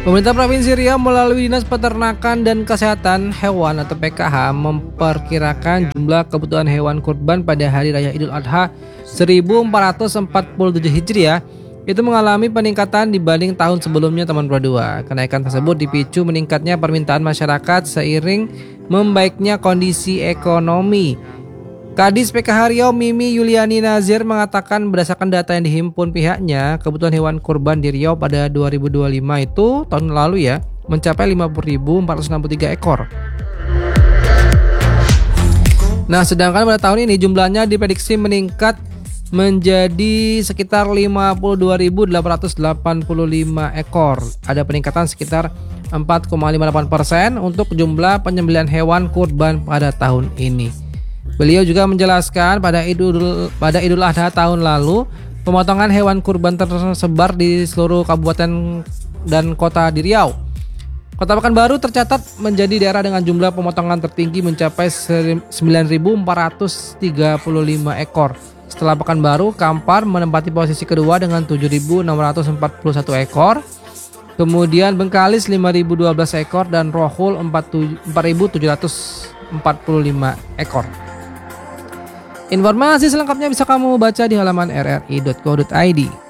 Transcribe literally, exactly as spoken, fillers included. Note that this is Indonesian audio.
Pemerintah Provinsi Riau melalui Dinas Peternakan dan Kesehatan Hewan atau P K H memperkirakan jumlah kebutuhan hewan kurban pada Hari Raya Idul Adha seribu empat ratus empat puluh tujuh Hijriah itu mengalami peningkatan dibanding tahun sebelumnya, teman Pro dua. Kenaikan tersebut dipicu meningkatnya permintaan masyarakat seiring membaiknya kondisi ekonomi. Kadis P K H Riau Mimi Yuliani Nazir mengatakan berdasarkan data yang dihimpun pihaknya, kebutuhan hewan kurban di Riau pada dua ribu dua puluh lima itu tahun lalu ya mencapai lima puluh ribu empat ratus enam puluh tiga ekor. Nah, sedangkan pada tahun ini jumlahnya diprediksi meningkat menjadi sekitar lima puluh dua ribu delapan ratus delapan puluh lima ekor. Ada peningkatan sekitar empat koma lima delapan persen untuk jumlah penyembelihan hewan kurban pada tahun ini. Beliau juga menjelaskan pada Idul pada Idul Adha tahun lalu, pemotongan hewan kurban tersebar di seluruh kabupaten dan kota di Riau. Kota Pekanbaru tercatat menjadi daerah dengan jumlah pemotongan tertinggi mencapai sembilan ribu empat ratus tiga puluh lima ekor. Setelah Pekanbaru, Kampar menempati posisi kedua dengan tujuh ribu enam ratus empat puluh satu ekor. Kemudian Bengkalis lima ribu dua belas ekor dan Rohul empat ribu tujuh ratus empat puluh lima ekor. Informasi selengkapnya bisa kamu baca di halaman r r i dot co dot i d.